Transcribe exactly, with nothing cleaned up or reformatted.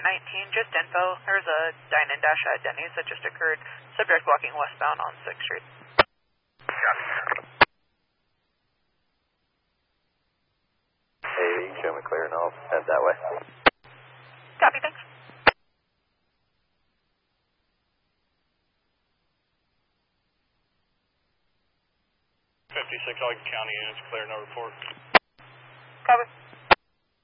nineteen, just info. There's a dine-in dash at Denny's that just occurred. Subject walking westbound on sixth Street. Hey, show me clear and I'll head that way. Copy, thanks. fifty-six, all County units clear, no report. Copy.